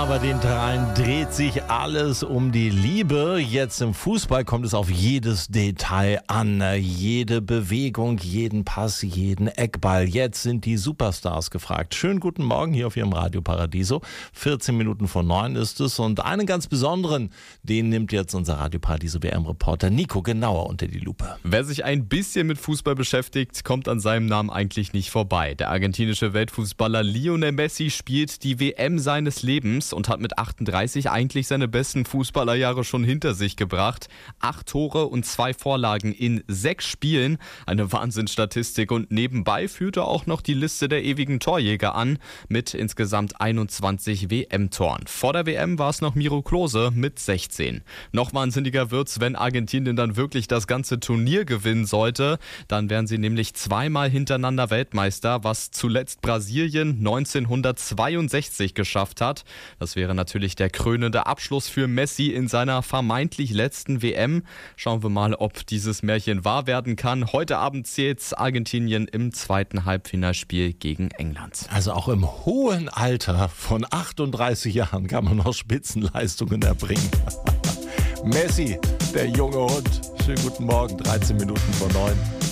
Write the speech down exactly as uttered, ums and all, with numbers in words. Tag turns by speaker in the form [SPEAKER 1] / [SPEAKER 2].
[SPEAKER 1] Ja, bei den dreien dreht sich alles um die Liebe. Jetzt im Fußball kommt es auf jedes Detail an. Jede Bewegung, jeden Pass, jeden Eckball. Jetzt sind die Superstars gefragt. Schönen guten Morgen hier auf Ihrem Radio Paradiso. vierzehn Minuten vor neun ist es. Und einen ganz besonderen, den nimmt jetzt unser Radio Paradiso W M-Reporter Nico genauer unter die Lupe.
[SPEAKER 2] Wer sich ein bisschen mit Fußball beschäftigt, kommt an seinem Namen eigentlich nicht vorbei. Der argentinische Weltfußballer Lionel Messi spielt die W M seines Lebens und hat mit achtunddreißig eigentlich seine besten Fußballerjahre schon hinter sich gebracht. Acht Tore und zwei Vorlagen in sechs Spielen. Eine Wahnsinnsstatistik, und nebenbei führt er auch noch die Liste der ewigen Torjäger an mit insgesamt einundzwanzig W M-Toren. Vor der W M war es noch Miro Klose mit sechzehn. Noch wahnsinniger wird's, wenn Argentinien dann wirklich das ganze Turnier gewinnen sollte. Dann wären sie nämlich zweimal hintereinander Weltmeister, was zuletzt Brasilien neunzehnhundertzweiundsechzig geschafft hat. Das wäre natürlich der krönende Abschluss für Messi in seiner vermeintlich letzten W M. Schauen wir mal, ob dieses Märchen wahr werden kann. Heute Abend zählt Argentinien im zweiten Halbfinalspiel gegen England.
[SPEAKER 1] Also auch im hohen Alter von achtunddreißig Jahren kann man noch Spitzenleistungen erbringen. Messi, der junge Hund. Schönen guten Morgen, dreizehn Minuten vor neun.